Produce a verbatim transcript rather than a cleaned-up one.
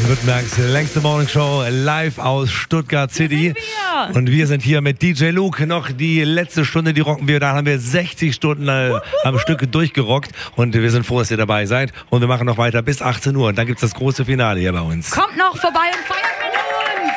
Baden-Württembergs längste Morningshow live aus Stuttgart City. Wir. Und wir sind hier mit D J Luke. Noch die letzte Stunde, die rocken wir. Da haben wir sechzig Stunden äh, am Stück durchgerockt. Und wir sind froh, dass ihr dabei seid. Und wir machen noch weiter bis achtzehn Uhr. Und dann gibt's das große Finale hier bei uns. Kommt noch vorbei und feiert mit uns.